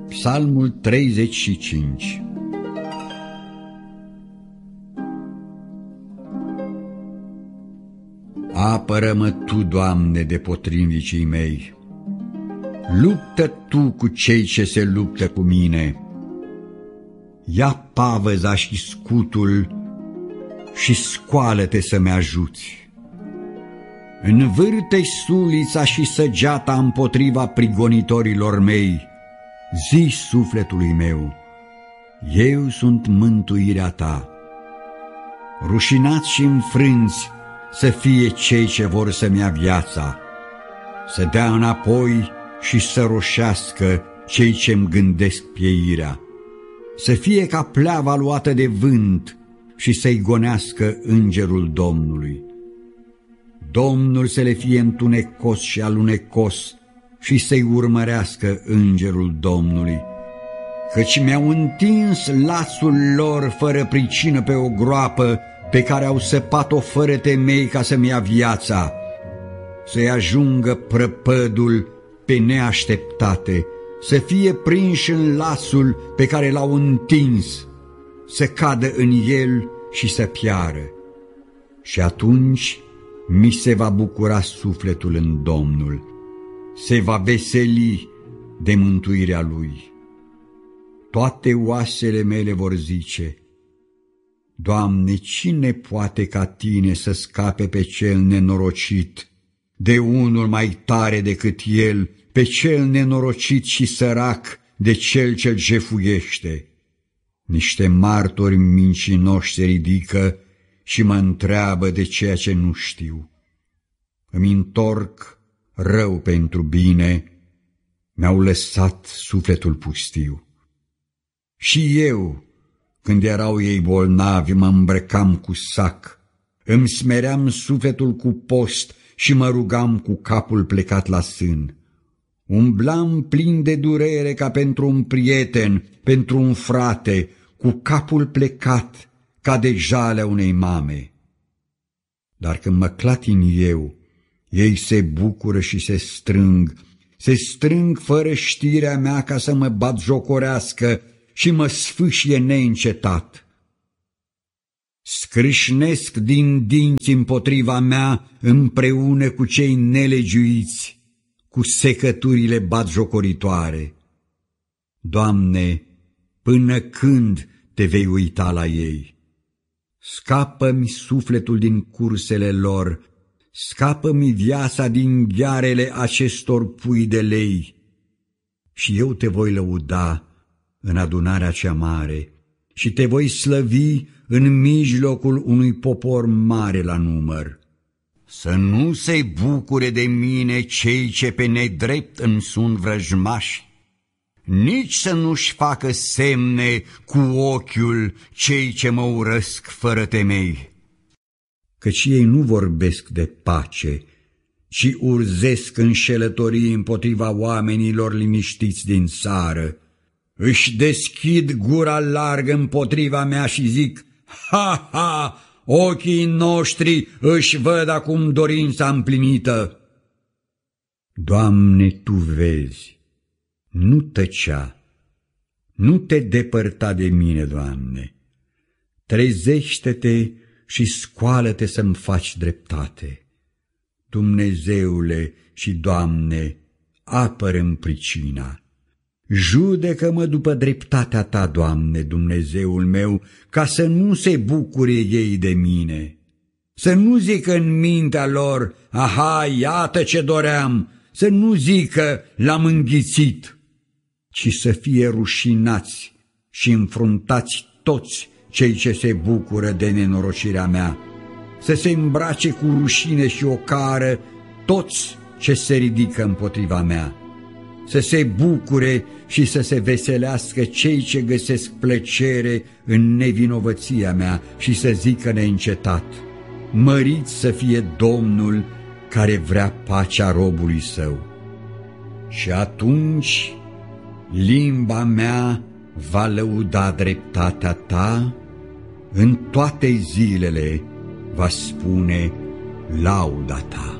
Psalmul 35. Apără-mă Tu, Doamne, de potrivnicii mei. Luptă Tu cu cei ce se luptă cu mine. Ia pavăza și scutul și scoală-te să-mi ajuți. Învârte-i sulița și săgeata împotriva prigonitorilor mei. Zi sufletului meu, eu sunt mântuirea Ta. Rușinați și înfrânți să fie cei ce vor să-mi ia viața, să dea înapoi și să roșească cei ce-mi gândesc pieirea, să fie ca pleava luată de vânt și să-i gonească îngerul Domnului. Domnul să le fie întunecos și alunecos și să-i urmărească îngerul Domnului, căci mi-au întins lațul lor fără pricină pe o groapă pe care au săpat-o fără temei ca să-mi ia viața, să-i ajungă prăpădul pe neașteptate, să fie prinși în lațul pe care l-au întins, să cadă în el și să piară. Și atunci mi se va bucura sufletul în Domnul, se va veseli de mântuirea Lui. Toate oasele mele vor zice: Doamne, cine poate ca Tine să scape pe cel nenorocit, de unul mai tare decât el, pe cel nenorocit și sărac, de cel ce-l jefuiește? Niște martori mincinoși se ridică și mă întreabă de ceea ce nu știu. Îmi întorc rău pentru bine, mi-au lăsat sufletul pustiu. Și eu, când erau ei bolnavi, mă îmbrăcam cu sac, îmi smeream sufletul cu post și mă rugam cu capul plecat la sân. Umblam plin de durere ca pentru un prieten, pentru un frate, cu capul plecat ca de jalea unei mame. Dar când mă clatin eu, ei se bucură și se strâng fără știrea mea ca să mă batjocorească și mă sfâșie neîncetat. Scrâșnesc din dinți împotriva mea împreună cu cei nelegiuiți, cu secăturile batjocoritoare. Doamne, până când Te vei uita la ei? Scapă-mi sufletul din cursele lor, scapă-mi viața din ghearele acestor pui de lei. Și eu Te voi lăuda în adunarea cea mare și Te voi slăvi în mijlocul unui popor mare la număr. Să nu se bucure de mine cei ce pe nedrept îmi sunt vrăjmași, nici să nu-și facă semne cu ochiul cei ce mă urăsc fără temei. Căci ei nu vorbesc de pace, ci urzesc înșelătorii împotriva oamenilor liniștiți din țară. Își deschid gura largă împotriva mea și zic: ha, ha, ochii noștri își văd acum dorința împlinită. Doamne, Tu vezi, nu tăcea, nu Te depărta de mine, Doamne. Trezește-te și scoală-te să-mi faci dreptate. Dumnezeule și Doamne, apără-mi pricina. Judecă-mă după dreptatea Ta, Doamne, Dumnezeul meu, ca să nu se bucure ei de mine. Să nu zică în mintea lor: aha, iată ce doream, să nu zică: l-am înghițit, ci să fie rușinați și înfruntați toți cei ce se bucură de nenorocirea mea, să se îmbrace cu rușine și ocară toți ce se ridică împotriva mea, să se bucure și să se veselească cei ce găsesc plăcere în nevinovăția mea și să zică neîncetat: mărit să fie Domnul care vrea pacea robului Său. Și atunci limba mea va lăuda dreptatea Ta, în toate zilele va spune lauda Ta.